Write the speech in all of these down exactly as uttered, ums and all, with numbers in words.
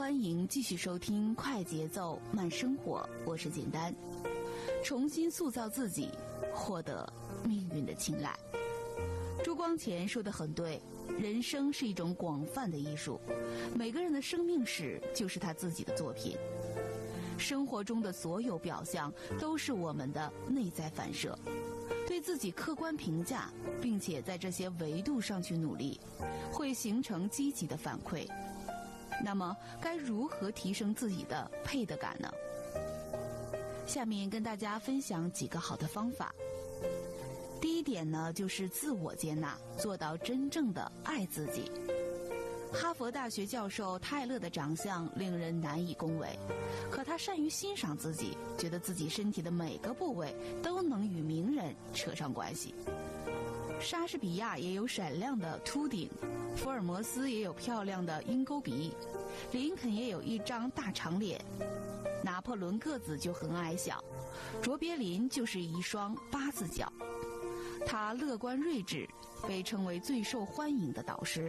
欢迎继续收听快节奏慢生活，我是简单。重新塑造自己，获得命运的青睐。朱光潜说得很对，人生是一种广泛的艺术，每个人的生命史就是他自己的作品。生活中的所有表象都是我们的内在反射，对自己客观评价，并且在这些维度上去努力，会形成积极的反馈。那么该如何提升自己的配得感呢？下面跟大家分享几个好的方法。第一点呢，就是自我接纳，做到真正的爱自己。哈佛大学教授泰勒的长相令人难以恭维，可他善于欣赏自己，觉得自己身体的每个部位都能与名人扯上关系。莎士比亚也有闪亮的秃顶，福尔摩斯也有漂亮的鹰钩鼻，林肯也有一张大长脸，拿破仑个子就很矮小，卓别林就是一双八字脚。他乐观睿智，被称为最受欢迎的导师。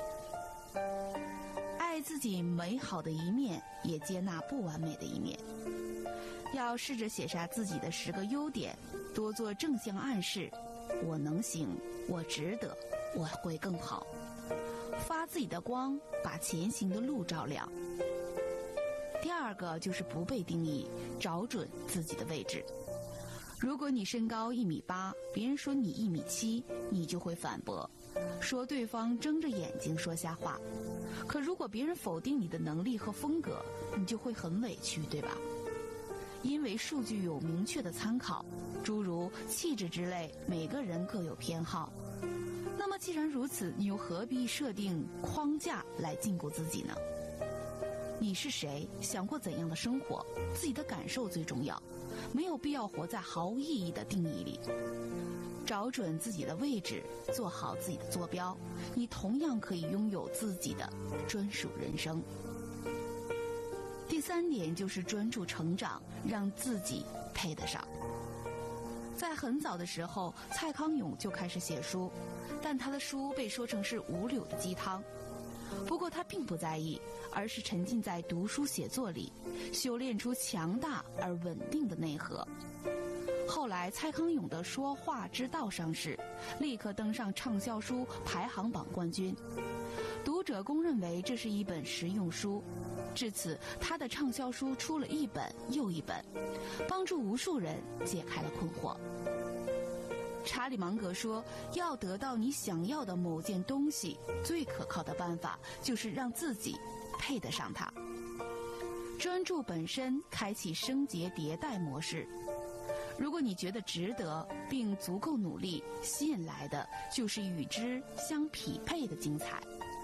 爱自己美好的一面，也接纳不完美的一面。要试着写下自己的十个优点，多做正向暗示，我能行，我值得，我会更好。发自己的光，把前行的路照亮。第二个就是不被定义，找准自己的位置。如果你身高一米八，别人说你一米七，你就会反驳，说对方睁着眼睛说瞎话。可如果别人否定你的能力和风格，你就会很委屈，对吧？因为数据有明确的参考，诸如气质之类，每个人各有偏好。那么既然如此，你又何必设定框架来禁锢自己呢？你是谁？想过怎样的生活？自己的感受最重要，没有必要活在毫无意义的定义里。找准自己的位置，做好自己的坐标，你同样可以拥有自己的专属人生。第三点就是专注成长，让自己配得上。在很早的时候，蔡康永就开始写书，但他的书被说成是五柳的鸡汤。不过他并不在意，而是沉浸在读书写作里，修炼出强大而稳定的内核。后来蔡康永的《说话之道》上市，立刻登上畅销书排行榜冠军，读者公认为这是一本实用书。至此，他的畅销书出了一本又一本，帮助无数人解开了困惑。查理芒格说，要得到你想要的某件东西，最可靠的办法就是让自己配得上它。专注本身，开启升级迭代模式。如果你觉得值得并足够努力，吸引来的就是与之相匹配的精彩。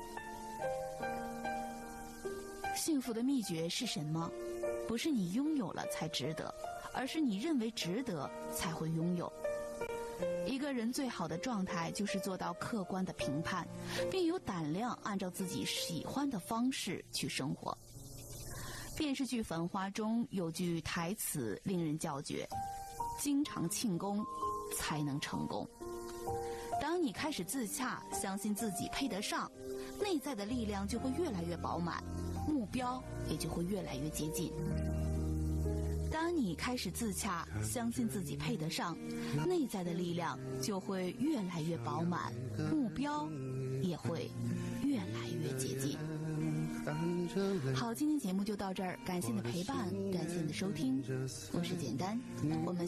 幸福的秘诀是什么？不是你拥有了才值得，而是你认为值得才会拥有。一个人最好的状态就是做到客观的评判，并有胆量按照自己喜欢的方式去生活。电视剧《繁花》中有句台词令人叫绝：经常庆功才能成功。当你开始自洽，相信自己配得上，内在的力量就会越来越饱满，目标也就会越来越接近。当你开始自洽，相信自己配得上，内在的力量就会越来越饱满，目标也会越来越接近。好，今天节目就到这儿，感谢你的陪伴，感谢你的收听，我是简单，我们